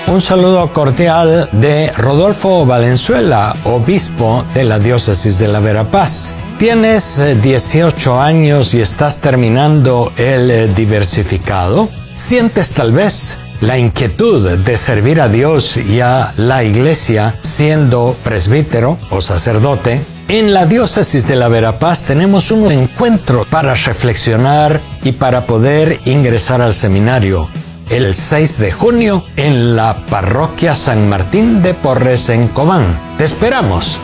Un saludo cordial de Rodolfo Valenzuela, obispo de la diócesis de la Verapaz. ¿Tienes 18 años y estás terminando el diversificado? ¿Sientes tal vez la inquietud de servir a Dios y a la iglesia siendo presbítero o sacerdote? En la diócesis de la Verapaz tenemos un encuentro para reflexionar y para poder ingresar al seminario. El 6 de junio en la parroquia San Martín de Porres en Cobán. ¡Te esperamos!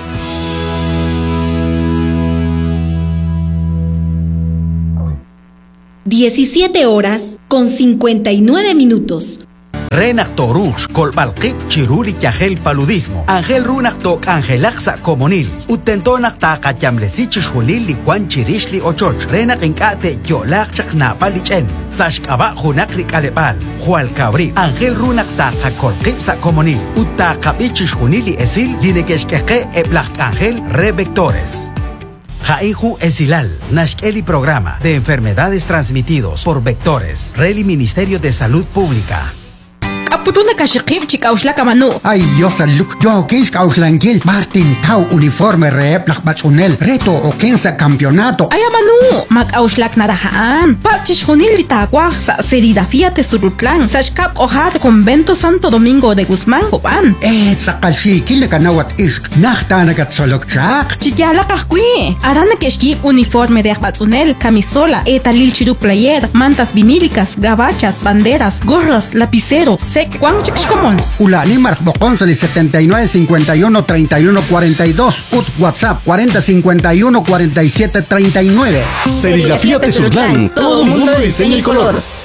(17:59). Renak Torush, Kolbalkip, Chiruli Chajel Paludismo, Angel Runak Tok Angelaxa Comunil, Utentonak Taka Chamlesichis Junil li Kwan Chirishli Ochoch, Renak Enkate Yolak Chakna Palichen, Sashkaba Junakrik Alepal, Jual Cabri, Angel Runak Taka Kolkipsa Comunil, Utakabichis Junili Esil, Linekeshkeke Eplak Angel Revectores. Jaiju Esilal, Nashkeli Programa de Enfermedades Transmitidos por Vectores, Reli Ministerio de Salud Pública. Apuruna kashikib chikaushla kamanu. Ay, Dios saluk. Yo kis kauslangil. Martin Tau uniforme rep lak batunel. Reto o kensa campeonato. Ay amanu. Mak auslak narahaan. Pachish honil litagua. Sa serigrafía te surutlan. Sashkap ojar convento Santo Domingo de Guzmán Cobán. Sakalshi kile kanawat ishk. Nachtanagat solok chak. Chiyala kahkui. Arana keshkib uniforme de batunel. Camisola. Etalil chiru player. Mantas vinílicas. Gabachas. Banderas. Gorros. Lapiceros. ¿Cuán chicos común? Ulani Marcboconsali 79 51 31 42. WhatsApp 40 51 47 39. Serigrafía Tezutlán. Todo mundo diseña el color.